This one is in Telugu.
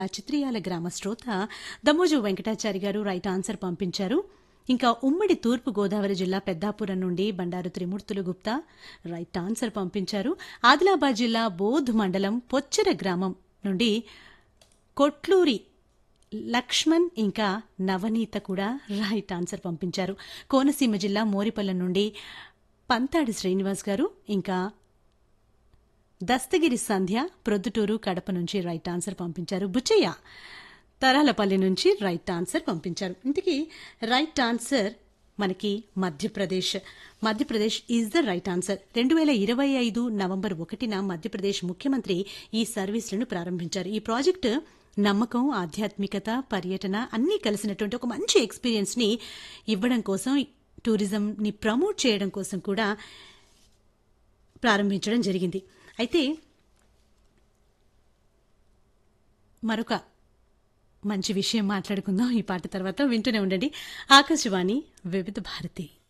చిత్రియాల గ్రామ శ్రోత దమ్మోజు వెంకటాచారి గారు రైట్ ఆన్సర్ పంపించారు. ఇంకా ఉమ్మడి తూర్పు గోదావరి జిల్లా పెద్దాపురం నుండి బండారు త్రిమూర్తులు గుప్తా రైట్ ఆన్సర్ పంపించారు. ఆదిలాబాద్ జిల్లా బోధ్ మండలం పొచ్చెర గ్రామం నుండి కొట్లూరి లక్ష్మణ్ ఇంకా నవనీత కూడా రైట్ ఆన్సర్ పంపించారు. కోనసీమ జిల్లా మోరిపల్లం నుండి పంతాడి శ్రీనివాస్ గారు ఇంకా దస్తగిరి సంధ్య ప్రొద్దుటూరు కడప నుంచి రైట్ ఆన్సర్ పంపించారు. బుచ్చయ్య తరాలపల్లి నుంచి రైట్ ఆన్సర్ పంపించారు. ఇంతకీ రైట్ ఆన్సర్ మనకి Madhya Pradesh is the right answer. 2025 November 1న Madhya Pradesh ముఖ్యమంత్రి ఈ సర్వీసులను ప్రారంభించారు. ఈ ప్రాజెక్టు నమ్మకం, ఆధ్యాత్మికత, పర్యటన అన్నీ కలిసినటువంటి ఒక మంచి ఎక్స్పీరియన్స్ ని ఇవ్వడం కోసం, టూరిజం ని ప్రమోట్ చేయడం కోసం కూడా ప్రారంభించడం జరిగింది. అయితే మరొక మంచి విషయం మాట్లాడుకుందాం ఈ పాట తర్వాత. వింటూనే ఉండండి ఆకాశవాణి వివిధ భారతి.